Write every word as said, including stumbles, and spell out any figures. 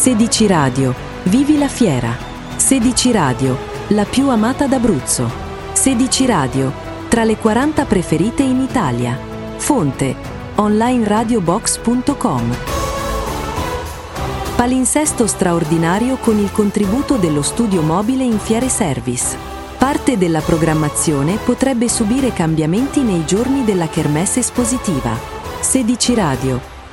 sedici Radio, vivi la fiera. sedici Radio, la più amata d'Abruzzo. sedici Radio, tra le quaranta preferite in Italia. Fonte, online radio box punto com. Palinsesto straordinario con il contributo dello studio mobile in Fiere Service. Parte della programmazione potrebbe subire cambiamenti nei giorni della kermesse espositiva. sedici Radio,